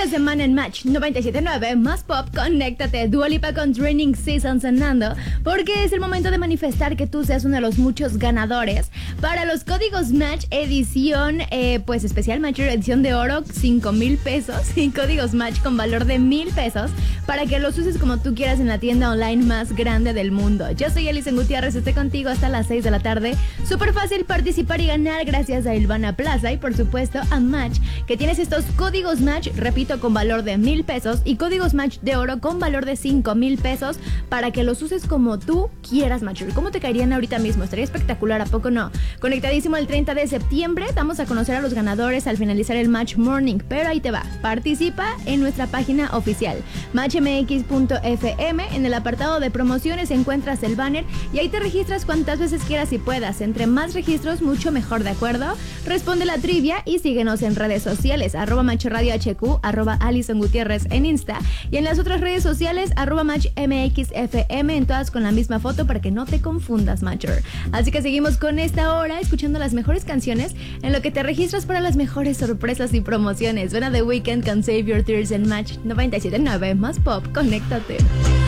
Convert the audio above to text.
de semana en Match 97.9, más pop, conéctate. Dua Lipa con Training Season sonando, porque es el momento de manifestar que tú seas uno de los muchos ganadores para los códigos Match edición, pues especial Match edición de oro, 5,000 pesos, y códigos Match con valor de 1,000 pesos, para que los uses como tú quieras en la tienda online más grande del mundo. Yo soy Alison Gutiérrez, estoy contigo hasta las 6 de la tarde. Súper fácil participar y ganar gracias a Ilvana Plaza y por supuesto a Match, que tienes estos códigos Match, repito, con valor de 1,000 pesos y códigos Match de oro con valor de 5,000 pesos para que los uses como tú quieras, Match. ¿Cómo te caerían ahorita mismo? Estaría espectacular, ¿a poco no? Conectadísimo el 30 de septiembre, vamos a conocer a los ganadores al finalizar el Match Morning, pero ahí te va. Participa en nuestra página oficial, matchmx.fm. En el apartado de promociones encuentras el banner y ahí te registras cuantas veces quieras y puedas. Entre más registros, mucho mejor, ¿de acuerdo? Responde la trivia y síguenos en redes sociales, @MatchRadioHQ, @Alison Gutiérrez en Insta y en las otras redes sociales, @MatchMXFM, en todas con la misma foto para que no te confundas, Matcher. Así que seguimos con esta hora escuchando las mejores canciones en lo que te registras para las mejores sorpresas y promociones. Ven a The Weeknd con Save Your Tears en Match 97.9, más pop, conéctate.